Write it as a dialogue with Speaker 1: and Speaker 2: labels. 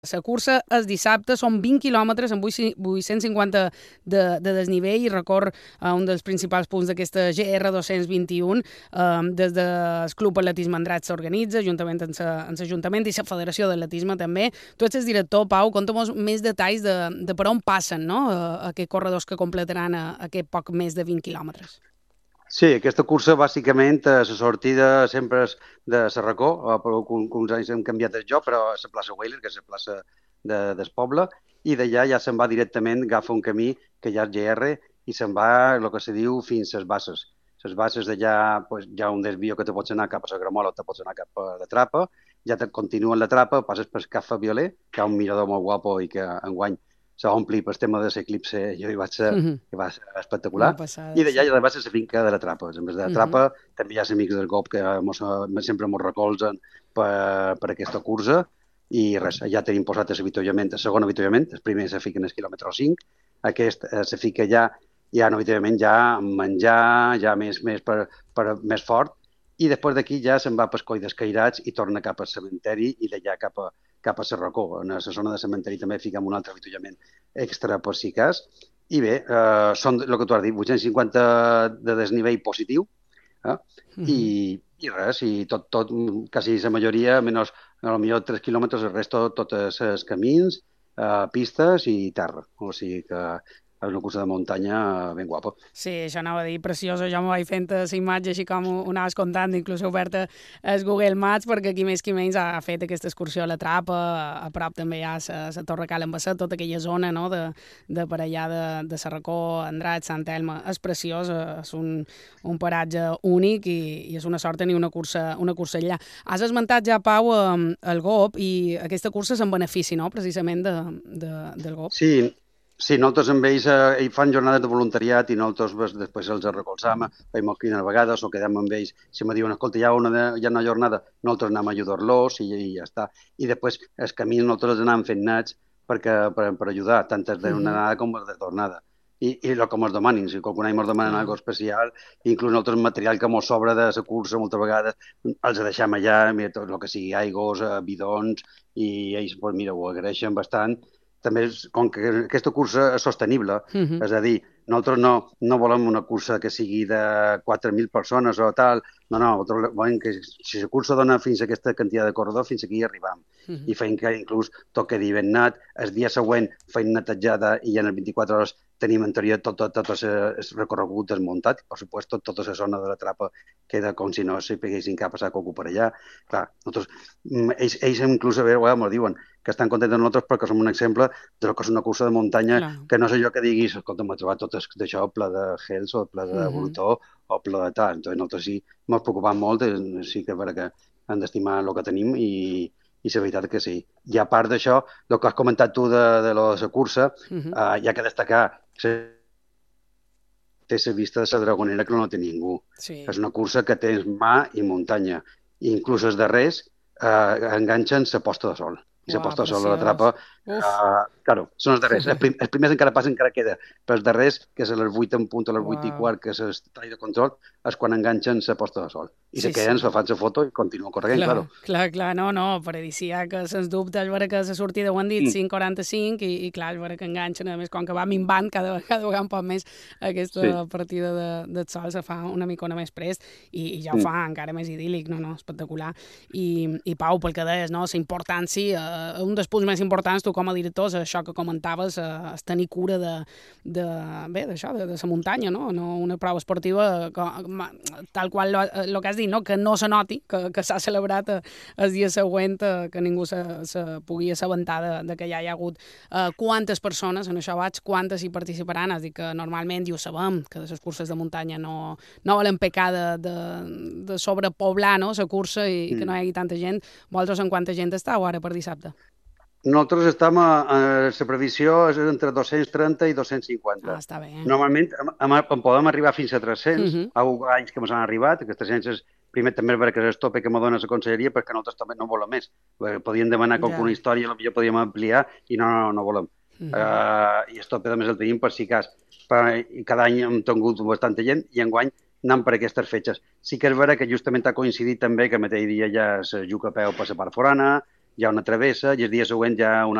Speaker 1: La cursa és dissabte, són 20 quilòmetres amb 850 de desnivell i recor un dels principals punts d'aquesta GR221. Des del Club Atletisme Andratx s'organitza, juntament amb l'Ajuntament i la Federació d'Atletisme també. Tu ets el director, Pau, conta'm més detalls de per on passen, no?, aquests corredors que completaran aquest poc més de 20 quilòmetres.
Speaker 2: Sí, aquesta cursa bàsicament la sortida sempre és de Sarracó, però uns anys hem canviat el lloc, però a la plaça Weyler, que és la plaça del poble, i d'allà ja se'n va directament, agafa un camí que hi ha al GR i se'n va, el que se diu, fins a les Basses. Les Basses d'allà hi ha un desvio que te pots anar cap a la Gramola o te pots anar cap a la Trapa, ja te continua la Trapa, passes per Cafè Violer, que hi ha un mirador molt guapo i que enguany s'ompli per tema de l'eclipse, jo hi vaig ser, que va ser espectacular, i d'allà ja va ser la finca de la Trapa. En vez de la Trapa també hi ha els amics del GOP que sempre ens recolzen per aquesta cursa, i res, ja tenim posat el segon avituallament, el primer se fica en el quilòmetre 5, aquest se fica ja en avituallament, ja amb menjar, ja més fort, i després d'aquí ja se'n va pel Coll d'Escairats i torna cap al cementeri i d'allà cap a Sarracó. En la zona de cementeri també fiquem un altre avituallament extra per si cas. I bé, són el que tu has dit, 850 de desnivell positiu, i res, i tot, quasi la majoria, menys potser 3 quilòmetres, el resto, tots els camins, pistes i terra. O sigui que és una cursa de muntanya ben guapa.
Speaker 1: Sí, això anava a dir, preciosa. Jo m'ho vaig fent la imatge així com ho anaves contant, inclús he obert el Google Maps, perquè qui més ha fet aquesta excursió a la Trapa, a prop també hi ha la Torre Cal Embasset, tota aquella zona, no?, de per allà de Sarracó, Andratx, Sant Elma. És preciós, és un paratge únic i és una sort tenir una cursa allà. Has esmentat ja, Pau, el GOP, i aquesta cursa és en benefici, no?, precisament del GOP.
Speaker 2: Sí, nosaltres amb ells fan jornades de voluntariat i nosaltres després els recolzam, veiem quina vegada, o quedem amb ells. Si me diuen, escolta, hi ha una jornada, nosaltres anem a ajudar-los i ja està. I després el camí nosaltres anem fent nats per ajudar, tant des d'una anada com des de tornada. I el que ens demanin, si qualcun any ens demanen alguna cosa especial, inclús nosaltres material que ens sobra de la cursa moltes vegades, els deixem allà, mira, tot el que sigui aigües, bidons, i ells, mira, ho agraeixen bastant. També, com que aquesta cursa és sostenible, és a dir, nosaltres no volem una cursa que sigui de 4.000 persones o tal, nosaltres volem que si la cursa dona fins a aquesta quantitat de corredors, fins aquí hi arribam. I fem que inclús tot quedi ben net, el dia següent fem netejada i en les 24 hores tenim en teoria tot el recorregut desmuntat, per supuesto, tota la zona de la Trapa queda com si no s'hi peguessin cap a sac o per allà. Clar, ells inclús a veure, ens diuen que estan contents de nosaltres perquè som un exemple de que és una cursa de muntanya, que no sé jo que diguis, escolta, m'he trobat tot d'això ple de gels o ple de brutó o ple de tal. Entonces nosaltres sí m'ha preocupat molt, sí que que hem d'estimar el que tenim i la veritat que sí. I a part d'això, el que has comentat tu de la cursa, hi ha que destacar té la vista de la Dragonera que no té ningú.
Speaker 1: Sí.
Speaker 2: És una cursa que tens mar i muntanya. I inclús els darrers enganxen la posta de sol. I la posta de sol de la Trapa, claro, són els darrers. Els primers encara passen, encara queda, però els darrers, que és a les 8 en punt, a les 8 i quart, que és el tall de control, és quan enganxen la posta de sol. I se queden, se fan la foto i continuen corrent, claro.
Speaker 1: Clar, no, paradisíac, sens dubte, és vera que la sortida ho han dit, 5:45, i clar, és vera que enganxen, a més, com que va minvant cada vegada un poc més aquesta partida del sol, se fa una micona més prest, i ja ho fa encara més idíl·lic, no, espectacular. I Pau, pel que deies, no, la importància, un dels punts més importants, tu com a director, és això que comentaves, és tenir cura d'això, de la muntanya, no una prova esportiva tal qual el que has dit, no? Que no se noti, que s'ha celebrat el dia següent, que ningú se pugui assabentar de que ja hi ha hagut quantes persones, en això vaig, quantes hi participaran, és a dir, que normalment ja ho sabem, que les curses de muntanya no volen pecar de sobrepoblar, no?, la cursa i que no hi hagi tanta gent. Vosaltres en quanta gent estàu ara per dissabte?
Speaker 2: Nosaltres estem la previsió és entre 230 i 250.
Speaker 1: Està bé.
Speaker 2: Normalment en podem arribar fins a 300. Hi ha anys que ens han arribat, que 300 és, primer també és vera que és el tope que me dona la conselleria, perquè nosaltres també no volem més. Podíem demanar qualsevol història, potser podíem ampliar, i no volem. I el tope també el tenim per si cas. Cada any hem tingut bastanta gent, i enguany anant per aquestes fetges. Sí que és vera que justament ha coincidit també que el mateix dia ja es juga a peu per la part forana, hi ha una travessa i el dia següent hi ha una